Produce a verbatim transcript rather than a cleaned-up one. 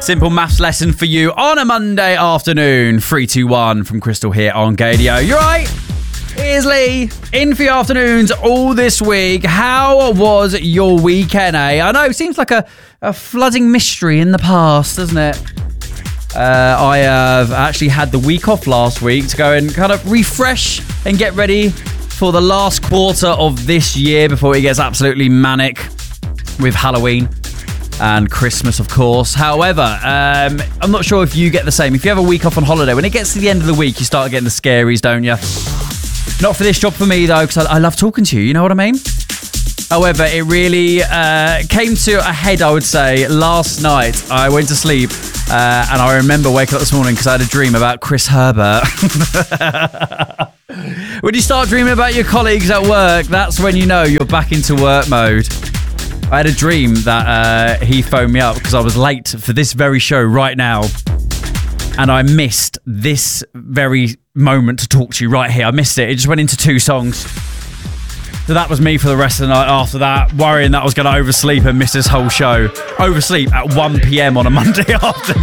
Simple maths lesson for you on a Monday afternoon. three two one from Crystal here on Gadio. You're right. Here's Lee. In for your afternoons all this week. How was your weekend, eh? I know, it seems like a, a flooding mystery in the past, doesn't it? Uh, I have actually had the week off last week to go and kind of refresh and get ready for the last quarter of this year before it gets absolutely manic with Halloween and Christmas, of course. However, um, I'm not sure if you get the same. If you have a week off on holiday, when it gets to the end of the week, you start getting the scaries, don't you? Not for this job for me, though, because I, I love talking to you, you know what I mean? However, it really uh, came to a head, I would say, last night. I went to sleep, uh, and I remember waking up this morning because I had a dream about Chris Herbert. When you start dreaming about your colleagues at work, that's when you know you're back into work mode. I had a dream that uh, he phoned me up because I was late for this very show right now. And I missed this very moment to talk to you right here. I missed it. It just went into two songs. So that was me for the rest of the night after that, worrying that I was going to oversleep and miss this whole show. Oversleep at one p.m. on a Monday afternoon.